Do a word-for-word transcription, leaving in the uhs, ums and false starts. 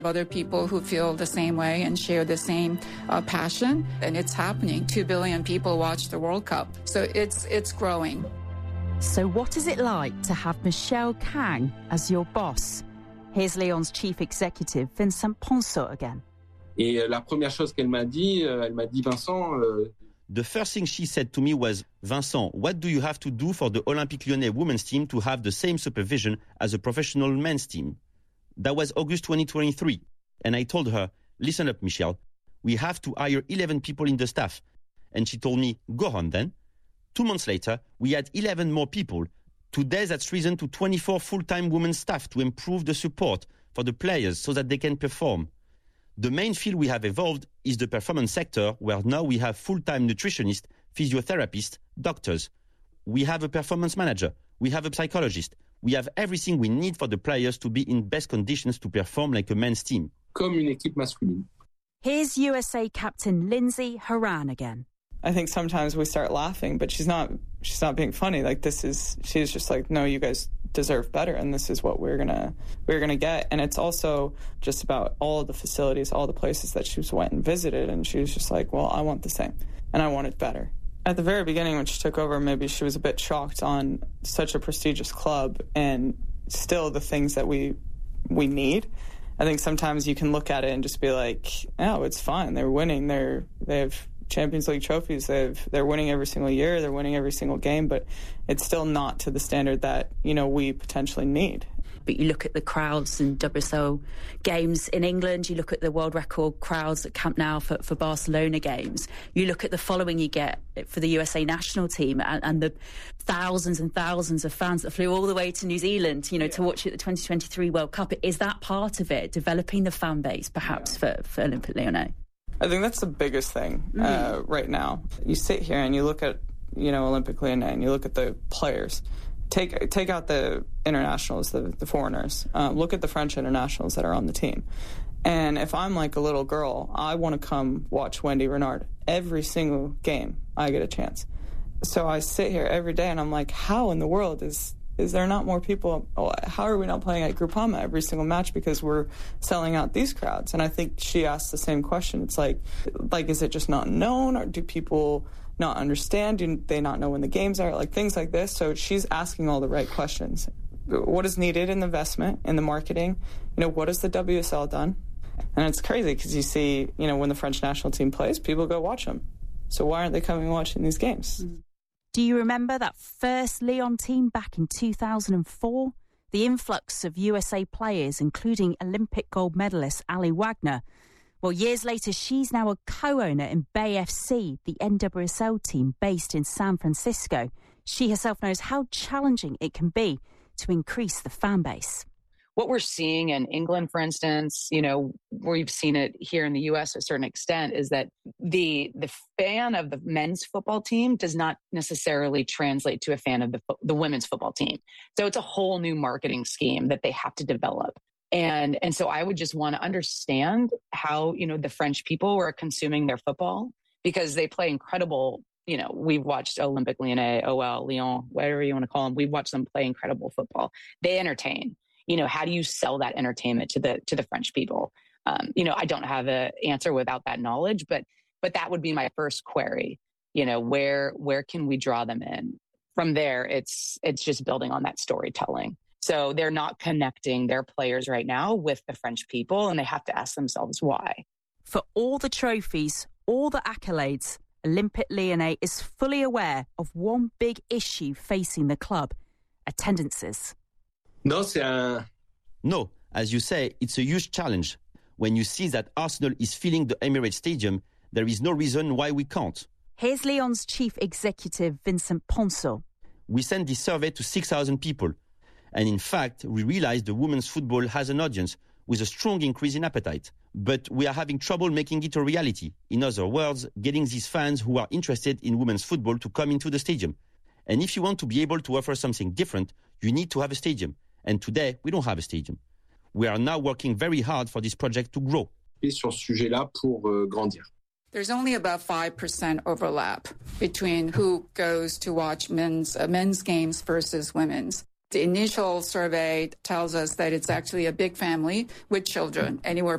Other people who feel the same way and share the same uh, passion, and it's happening. Two billion people watch the World Cup, so it's it's growing. So what is it like to have Michelle Kang as your boss? Here's Lyon's chief executive, Vincent Ponceau, again. Et la première chose qu'elle m'a dit, elle m'a dit, Vincent... Euh... The first thing she said to me was, Vincent, what do you have to do for the Olympique Lyonnais women's team to have the same supervision as a professional men's team? That was August twenty twenty-three. And I told her, listen up, Michelle, we have to hire eleven people in the staff. And she told me, go on then. Two months later, we had eleven more people. Today, that's risen to twenty-four full-time women's staff to improve the support for the players so that they can perform. The main field we have evolved is the performance sector, where now we have full-time nutritionists, physiotherapists, doctors. We have a performance manager. We have a psychologist. We have everything we need for the players to be in best conditions to perform like a men's team. Comme une équipe masculine. Here's U S A captain Lindsey Horan again. I think sometimes we start laughing, but she's not she's not being funny. Like this is she's just like, no, you guys deserve better, and this is what we're gonna we're gonna get. And it's also just about all the facilities, all the places that she went and visited, and she was just like, well, I want the same and I want it better. At the very beginning when she took over, maybe she was a bit shocked on such a prestigious club and still the things that we we need. I think sometimes you can look at it and just be like, oh, it's fine. They're winning. They're they have Champions League trophies. They've they're winning every single year. They're winning every single game, but it's still not to the standard that, you know, we potentially need. But you look at the crowds in W S L games in England, you look at the world record crowds at Camp Nou for, for Barcelona games, you look at the following you get for the U S A national team and, and the thousands and thousands of fans that flew all the way to New Zealand, you know, yeah. to watch it at the twenty twenty-three World Cup. Is that part of it, developing the fan base perhaps yeah. for, for Olympique Lyonnais? I think that's the biggest thing uh, mm. right now. You sit here and you look at, you know, Olympique Lyonnais and you look at the players. Take take out the internationals, the, the foreigners. Uh, look at the French internationals that are on the team. And if I'm like a little girl, I want to come watch Wendy Renard every single game I get a chance. So I sit here every day and I'm like, how in the world is is there not more people? How are we not playing at Groupama every single match because we're selling out these crowds? And I think she asked the same question. It's like, like is it just not known, or do people not understand? Do they not know when the games are? Like things like this. So she's asking all the right questions. What is needed in the investment, in the marketing? You know, what has the W S L done? And it's crazy because you see, you know, when the French national team plays, people go watch them. So why aren't they coming and watching these games? Do you remember that first Lyon team back in two thousand four? The influx of U S A players, including Olympic gold medalist Ali Wagner. Well, years later, she's now a co-owner in Bay F C, the N W S L team based in San Francisco. She herself knows how challenging it can be to increase the fan base. What we're seeing in England, for instance, you know, we've seen it here in the U S to a certain extent, is that the the fan of the men's football team does not necessarily translate to a fan of the the women's football team. So it's a whole new marketing scheme that they have to develop. And and so I would just want to understand how, you know, the French people are consuming their football, because they play incredible, you know, we've watched Olympique Lyonnais, O L, Lyon, whatever you want to call them. We've watched them play incredible football. They entertain. You know, how do you sell that entertainment to the to the French people? Um, you know, I don't have an answer without that knowledge, but but that would be my first query. You know, where where can we draw them in? From there, it's it's just building on that storytelling. So they're not connecting their players right now with the French people, and they have to ask themselves why. For all the trophies, all the accolades, Olympique Lyonnais is fully aware of one big issue facing the club: attendances. No, c'est un... No, as you say, it's a huge challenge. When you see that Arsenal is filling the Emirates Stadium, there is no reason why we can't. Here's Lyon's chief executive, Vincent Ponceau. We sent this survey to six thousand people. And in fact, we realized the women's football has an audience with a strong increase in appetite. But we are having trouble making it a reality. In other words, getting these fans who are interested in women's football to come into the stadium. And if you want to be able to offer something different, you need to have a stadium. And today, we don't have a stadium. We are now working very hard for this project to grow. Sur ce sujet-là pour euh, grandir. There's only about five percent overlap between who goes to watch men's uh, men's games versus women's. The initial survey tells us that it's actually a big family with children, anywhere